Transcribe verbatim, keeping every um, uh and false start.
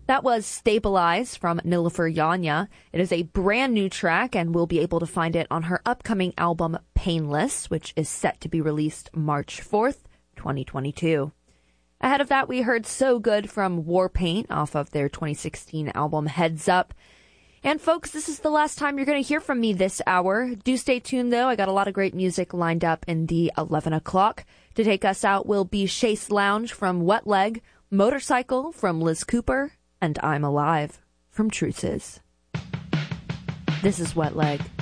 That was Stabilize from Nilüfer Yanya. It is a brand new track, and we'll be able to find it on her upcoming album Painless, which is set to be released March fourth, twenty twenty-two. Ahead of that, we heard So Good from Warpaint off of their twenty sixteen album Heads Up. And folks, this is the last time you're going to hear from me this hour. Do stay tuned, though. I got a lot of great music lined up in the eleven o'clock. To take us out will be Chase Lounge from Wet Leg, Motorcycle from Liz Cooper, and I'm Alive from Truces. This is Wet Leg.